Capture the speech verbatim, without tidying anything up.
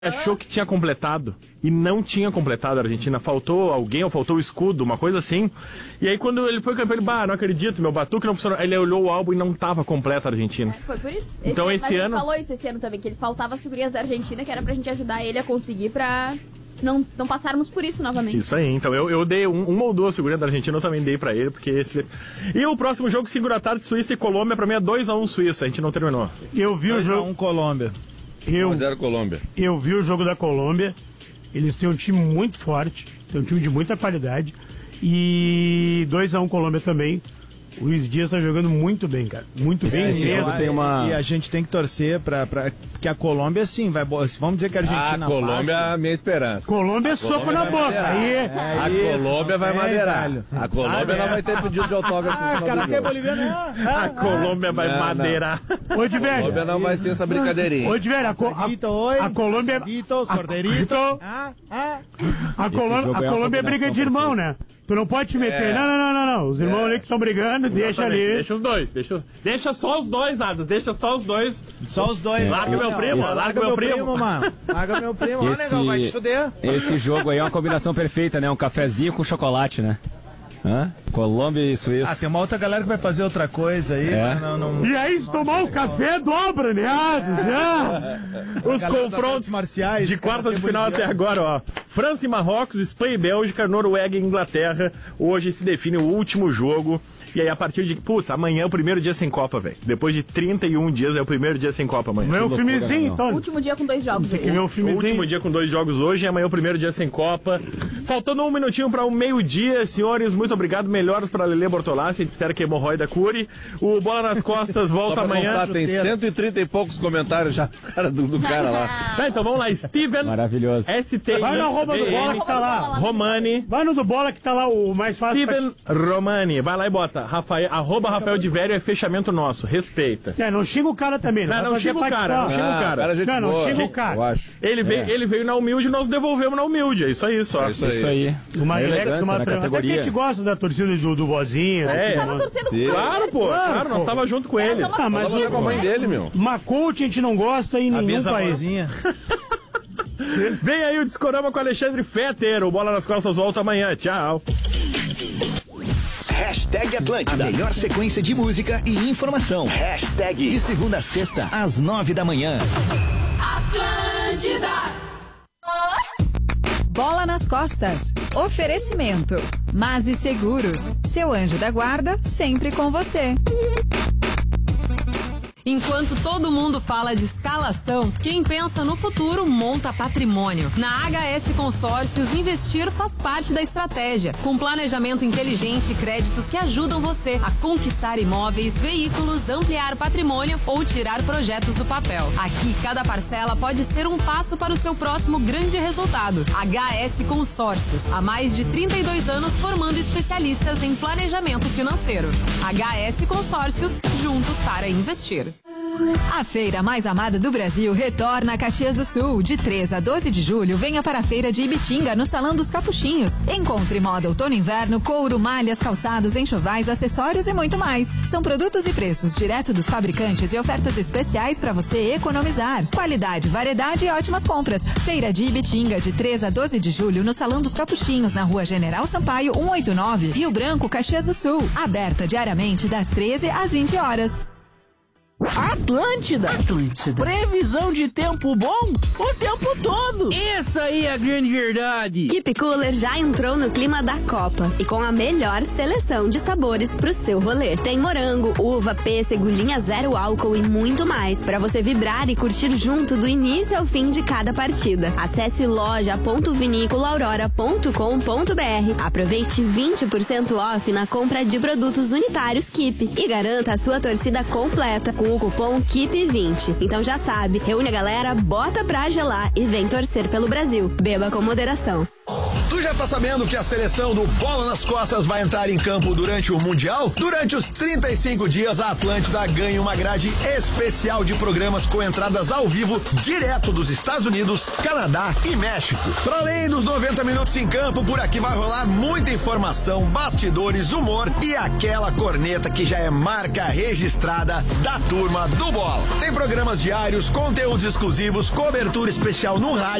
achou que tinha completado e não tinha completado a Argentina, faltou alguém ou faltou o escudo, uma coisa assim. E aí quando ele foi campeão, ele, bah, não acredito, meu batuque não funcionou. Ele olhou o álbum e não tava completa a Argentina. É, foi por isso. Esse então ano, esse mas ano... ele falou isso esse ano também, que ele faltava as figurinhas da Argentina, que era pra gente ajudar ele a conseguir pra não, não passarmos por isso novamente. Isso aí, então eu, eu dei um, uma ou duas figurinhas da Argentina, eu também dei pra ele, porque esse... E o próximo jogo, cinco da tarde, Suíça e Colômbia, pra mim é dois a um Suíça, a gente não terminou. Eu vi o jogo... um Colômbia. Eu, um a zero Colômbia. Eu vi o jogo da Colômbia. Eles têm um time muito forte, tem um time de muita qualidade. E dois a um Colômbia também. O Luiz Dias tá jogando muito bem, cara. Muito Esse, bem esse mesmo. jogo tem uma... E a gente tem que torcer pra, pra... Porque a Colômbia, sim, vai... Vamos dizer que a Argentina A Colômbia passa. é a minha esperança. Colômbia é soco na boca. Aí, É a isso, Colômbia vai tem, madeirar. velho. A Colômbia Ah, não é. vai ter pedido de autógrafo. no Ah, final do karatê jogo. boliviano. Ah, A Colômbia vai Não, madeirar. Ô, A de velho. Colômbia não vai ser essa brincadeirinha. Ô, de velho, a, Co- a, Asadito, oi. a Colômbia... Asadito, a- corderito. a- Ah, ah. A, Colô- jogo a é uma Colômbia é briga de combinação irmão, né? Tu não pode te meter. É. Não, não, não, não, não. Os irmãos ali que estão brigando, deixa Exatamente, ali. Deixa os dois, deixa, deixa só os dois, Adas, deixa só os dois. Só os dois. Larga meu primo, Larga, larga meu meu primo, primo. mano. Larga meu primo. Ó, Esse- negão, vai te fuder. Esse jogo aí é uma combinação perfeita, né? Um cafezinho com chocolate, né? Hã? Colômbia e Suíça. Ah, tem uma outra galera que vai fazer outra coisa aí. É. Não, não... E aí, se tomar o café, dobra, né? Ah, Os Galera das confrontos artes marciais, de quartas de karatê final até boliviano. agora, ó. França e Marrocos, Espanha e Bélgica, Noruega e Inglaterra. Hoje se define o último jogo. E aí, a partir de... Putz, amanhã é o primeiro dia sem Copa, velho. Depois de trinta e um dias, é o primeiro dia sem Copa amanhã. Vê o loucura, filmezinho, não. então. Último dia com dois jogos. Tem que ver o O filmezinho. último dia com dois jogos hoje, e amanhã é o primeiro dia sem Copa. Faltando um minutinho para o meio-dia, senhores, muito obrigado. Melhoras para Lelê Bortolassi, a gente espera que a hemorroida cure. O Bola nas Costas Só volta pra amanhã. constar, tem cento e trinta e poucos comentários já do cara, do, do cara lá. Tá, então vamos lá, Steven Maravilhoso. S T I Vai na arroba do Bola que tá lá. Romani. Vai no do Bola que tá lá o mais fácil. Steven Romani, vai lá e bota Rafael, arroba Rafael de Vério, é fechamento nosso, respeita. Pra... É, não xinga o cara também. Não, vai não fazer xinga o parte cara, só. não xinga o cara. cara, gente Não, não boa, xinga o eu cara. acho. Ele veio, ele veio na humilde e nós devolvemos na humilde, é isso aí só. É isso aí. Isso aí. Uma A relax, elegância uma na tra- Até que a categoria. gente gosta da torcida do, do vozinho. É, Tava torcendo Sim. com Claro, pô, Claro, claro, nós pô. tava junto com Era ele. só uma Ah, mas Fala o- com a mãe dele, meu. Macoute a gente não gosta em nenhum Avisa a país. vozinha. Vem aí o Discorama com Alexandre Fetter, o Bola nas Costas volta amanhã, tchau. Hashtag Atlântida. A melhor sequência de música e informação. Hashtag de segunda a sexta, às nove da manhã. Atlântida. Bola nas costas. Oferecimento. Mase Seguros. Seu anjo da guarda sempre com você. Enquanto todo mundo fala de escalação, quem pensa no futuro monta patrimônio. Na H S Consórcios, investir faz parte da estratégia, com planejamento inteligente e créditos que ajudam você a conquistar imóveis, veículos, ampliar patrimônio ou tirar projetos do papel. Aqui, cada parcela pode ser um passo para o seu próximo grande resultado. H S Consórcios, há mais de trinta e dois anos formando especialistas em planejamento financeiro. H S Consórcios, juntos para investir. A feira mais amada do Brasil retorna a Caxias do Sul. De três a doze de julho, venha para a feira de Ibitinga, no Salão dos Capuchinhos. Encontre moda outono e inverno, couro, malhas, calçados, enxovais, acessórios e muito mais. São produtos e preços direto dos fabricantes e ofertas especiais para você economizar. Qualidade, variedade e ótimas compras. Feira de Ibitinga, de três a doze de julho, no Salão dos Capuchinhos, na Rua General Sampaio, cento e oitenta e nove, Rio Branco, Caxias do Sul. Aberta diariamente das treze às vinte horas. Atlântida. Atlântida. Previsão de tempo bom o tempo todo. Essa aí é a grande verdade. Keep Cooler já entrou no clima da Copa e com a melhor seleção de sabores pro seu rolê. Tem morango, uva, pêssego, linha zero álcool e muito mais para você vibrar e curtir junto do início ao fim de cada partida. Acesse loja ponto vinícola aurora ponto com ponto br. Aproveite vinte por cento off na compra de produtos unitários Keep e garanta a sua torcida completa com o cupom Keep vinte. Então já sabe, reúne a galera, bota pra gelar e vem torcer pelo Brasil. Beba com moderação. Tu já tá sabendo que a seleção do Bola nas Costas vai entrar em campo durante o Mundial? Durante os trinta e cinco dias, a Atlântida ganha uma grade especial de programas com entradas ao vivo direto dos Estados Unidos, Canadá e México. Para além dos noventa minutos em campo, por aqui vai rolar muita informação, bastidores, humor e aquela corneta que já é marca registrada da turma do Bola. Tem programas diários, conteúdos exclusivos, cobertura especial no rádio